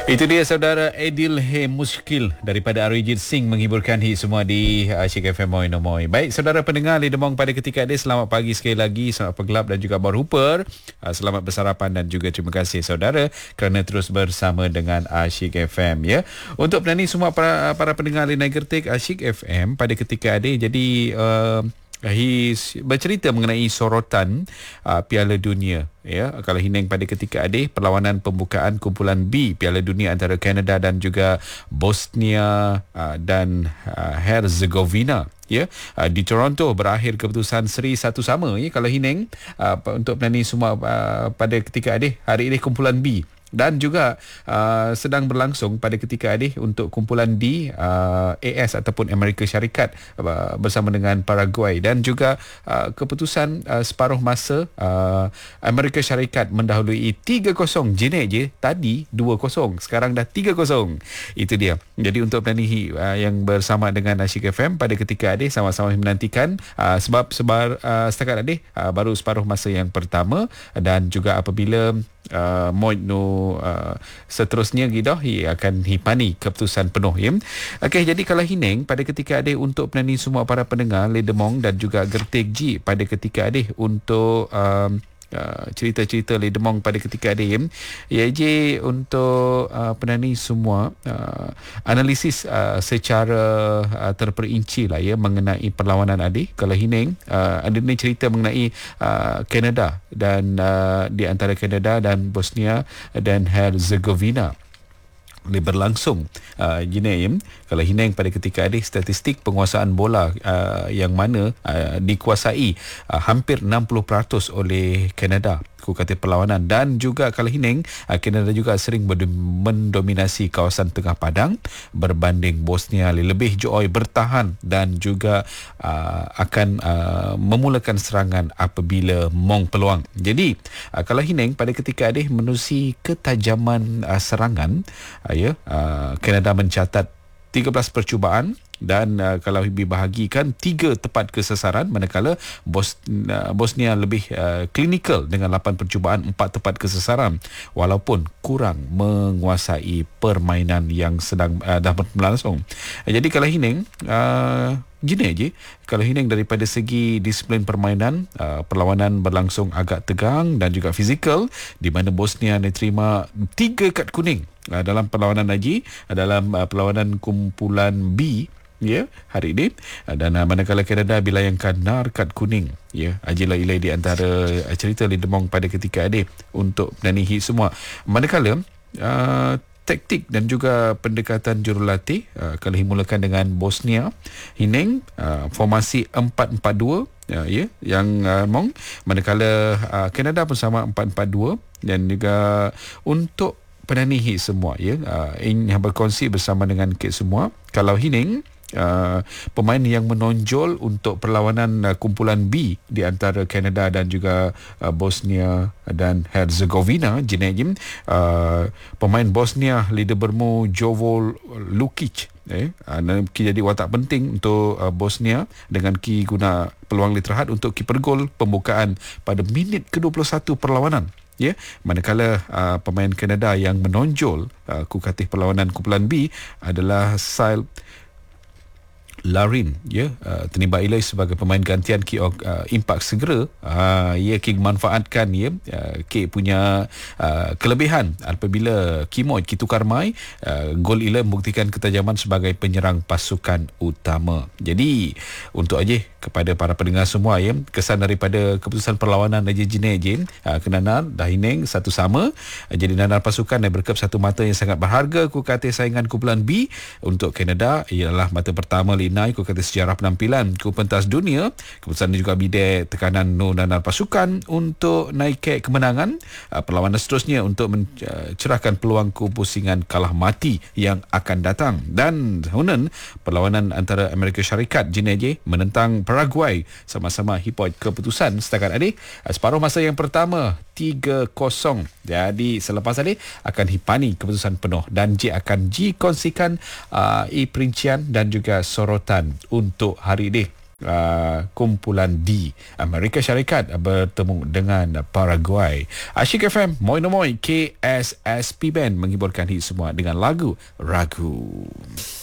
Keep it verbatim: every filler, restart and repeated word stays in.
Itu dia saudara Adil He Muskil daripada Arijit Singh menghiburkan hit semua di Asyik F M Moi No Moi. Baik saudara pendengar Li Demong pada ketika ini, selamat pagi sekali lagi, selamat pegelap dan juga berhuper. Selamat bersarapan dan juga terima kasih saudara kerana terus bersama dengan Asyik F M ya. Untuk penani semua para para pendengar Li Nagertik Asyik F M pada ketika ini, jadi uh, His bercerita mengenai sorotan uh, Piala Dunia ya. Kalau hineng pada ketika ada perlawanan pembukaan kumpulan B Piala Dunia antara Kanada dan juga Bosnia uh, dan uh, Herzegovina ya, uh, di Toronto berakhir keputusan seri satu sama ya. Kalau hineng uh, untuk penani semua uh, pada ketika ada hari ini kumpulan B, dan juga uh, sedang berlangsung pada ketika ini untuk kumpulan D, uh, A S ataupun Amerika Syarikat uh, bersama dengan Paraguay, dan juga uh, keputusan uh, separuh masa uh, Amerika Syarikat mendahului tiga kosong. Jenek je tadi dua kosong, sekarang dah tiga kosong. Itu dia. Jadi untuk penani uh, yang bersama dengan Asyik F M pada ketika ini sama-sama menantikan uh, sebab sebar, uh, setakat ini uh, baru separuh masa yang pertama, dan juga apabila Uh, Moi no uh, seterusnya gitu ia akan hipani keputusan penuh ya. Okey, jadi kalau hineng pada ketika ada untuk penani semua para pendengar Le Demong dan juga Gertik G pada ketika ada untuk um, Uh, cerita-cerita Le Demong pada ketika ada ya, ia je untuk uh, penani semua uh, analisis uh, secara uh, terperinci lah ya mengenai perlawanan adik. Kalau hineng uh, ada ni cerita mengenai uh, Kanada dan uh, di antara Kanada dan Bosnia dan Herzegovina berlangsung uh, Jineim. Kalau hineng pada ketika ada statistik penguasaan bola uh, yang mana uh, dikuasai uh, hampir enam puluh peratus oleh Kanada ku kata perlawanan, dan juga kalau hineng uh, Kanada juga sering mendominasi kawasan tengah padang berbanding Bosnia lebih joy bertahan dan juga uh, akan uh, memulakan serangan apabila mong peluang. Jadi uh, kalau hineng pada ketika ada menerusi ketajaman uh, serangan uh, ya, uh, Kanada mencatat tiga belas percubaan dan uh, kalau dibahagikan tiga tepat ke sasaran, manakala Bos, uh, Bosnia lebih uh, klinikal dengan lapan percubaan, empat tepat ke sasaran, walaupun kurang menguasai permainan yang sedang uh, dah berlangsung. Uh, jadi kalau hineng uh, gini aja, kalau hineng daripada segi disiplin permainan, uh, perlawanan berlangsung agak tegang dan juga fizikal, di mana Bosnia diterima tiga kad kuning uh, dalam perlawanan lagi uh, dalam uh, perlawanan kumpulan B ya hari ini, dan uh, manakala Kanada dilayangkan nar kad kuning ya. Ajilah ilai di antara uh, cerita Le Demong pada ketika ini untuk penani hit semua. Manakala uh, taktik dan juga pendekatan jurulatih uh, kalau dimulakan dengan Bosnia, hineng uh, formasi empat empat dua uh, ya yang uh, mong, manakala uh, Kanada pun sama empat empat dua, dan juga untuk penani hit semua ya uh, yang berkongsi bersama dengan kit semua. Kalau hineng Uh, pemain yang menonjol untuk perlawanan uh, kumpulan B di antara Kanada dan juga uh, Bosnia dan Herzegovina, jenajim uh, pemain Bosnia leader bermu Jovo Lukic eh uh, ki jadi watak penting untuk uh, Bosnia dengan ki guna peluang literahat untuk kiper gol pembukaan pada minit ke dua puluh satu perlawanan. Ya, yeah. Manakala uh, pemain Kanada yang menonjol uh, kukatih perlawanan kumpulan B adalah Sile Larin ya, uh, terlibat ilai sebagai pemain gantian ki uh, impak segera. Uh, ia ki manfaatkan ya uh, ki punya uh, kelebihan apabila ki moy ki tukar mai uh, gol ilai membuktikan ketajaman sebagai penyerang pasukan utama. Jadi untuk aja kepada para pendengar semua ya, kesan daripada keputusan perlawanan aja jine jin uh, kenanar dah hineng satu sama. Uh, jadi nanar pasukan yang berkep satu mata yang sangat berharga ku kata saingan kumpulan B untuk Kanada ialah mata pertama naik ku kata sejarah penampilan ku pentas dunia. Keputusan ini juga bide tekanan no dan pasukan untuk naik ke kemenangan uh, perlawanan seterusnya untuk mencerahkan peluang ku pusingan kalah mati yang akan datang. Dan hunan perlawanan antara Amerika Syarikat Jineje menentang Paraguay sama-sama hipot keputusan setakat adik uh, separuh masa yang pertama tiga kosong. Jadi selepas tadi akan hipani keputusan penuh, dan J akan J kongsikan uh, i perincian dan juga sorotan untuk hari ini. uh, kumpulan D Amerika Syarikat bertemu dengan Paraguay. Asyik F M Moi no Moi K S S P Band menghiburkan hit semua dengan lagu Ragu.